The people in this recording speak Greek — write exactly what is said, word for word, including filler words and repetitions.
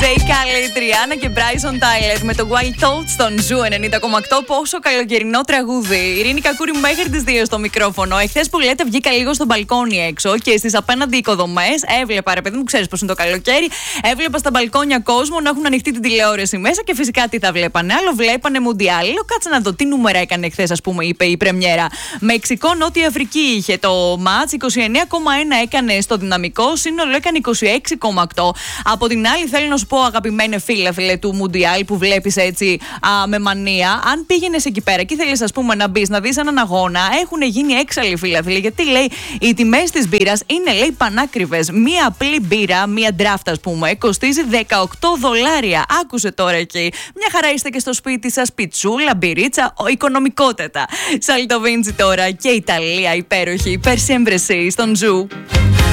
Τζέι Κάλι, Τριάννα και Bryson Tyler με το Wild Thoughts στον Ζου ενενήντα κόμμα οκτώ. Πόσο καλοκαιρινό τραγούδι. Ειρήνη Κακούρη μέχρι τις δύο στο μικρόφωνο. Εχθές που λέτε, βγήκα λίγο στο μπαλκόνι έξω και στις απέναντι οικοδομές έβλεπα, ρε παιδί μου, ξέρεις πως είναι το καλοκαίρι. Έβλεπα στα μπαλκόνια κόσμο να έχουν ανοιχτεί την τηλεόραση μέσα και φυσικά τι θα βλέπανε. Άλλο βλέπανε Μουντιάλ. Λέω, κάτσε να δω τι νούμερα έκανε εχθές, ας πούμε, είπε η πρεμιέρα. Μεξικό, Νότια Αφρική είχε το μάτς. είκοσι εννέα κόμμα ένα έκανε στο δυναμικό. Σύνολο έκανε είκοσι έξι κόμμα οκτώ. Από την άλλη, θέλω να σου πω, αγαπημένε φίλε, φίλε του Μουντιάλ που βλέπεις έτσι α, με μανία, αν πήγαινες εκεί πέρα και θέλεις, ας πούμε, να μπεις, να δεις έναν αγώνα, έχουν γίνει έξαλλοι φίλε, φίλε. Γιατί λέει οι τιμές της μπύρας είναι, λέει, πανάκριβες. Μία απλή μπύρα, μία ντράφτα, ας πούμε, κοστίζει δεκαοκτώ δολάρια. Άκουσε τώρα εκεί. Μια χαρά είστε και στο σπίτι σας, πιτσούλα, μπυρίτσα, οικονομικότατα. Σαλτοβίντσι τώρα και Ιταλία υπέροχη. Per sempre sì, στον Ζου.